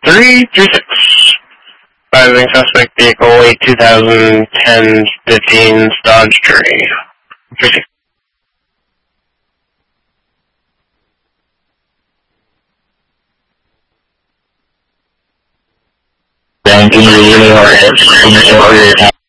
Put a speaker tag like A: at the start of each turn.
A: 336. Driving suspect vehicle, a 2010-15 Dodge Journey. 36. Can you really